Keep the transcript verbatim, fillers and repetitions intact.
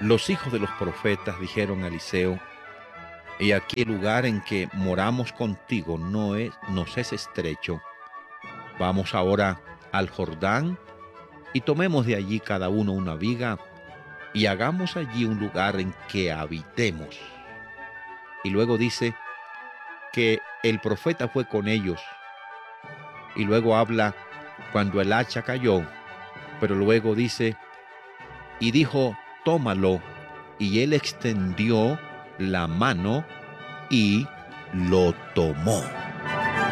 Los hijos de los profetas dijeron a Eliseo: He aquí el lugar en que moramos contigo no es, nos es estrecho. Vamos ahora al Jordán y tomemos de allí cada uno una viga y hagamos allí un lugar en que habitemos. Y luego dice que el profeta fue con ellos y luego habla cuando el hacha cayó, pero luego dice, y dijo, tómalo, y él extendió la mano y lo tomó.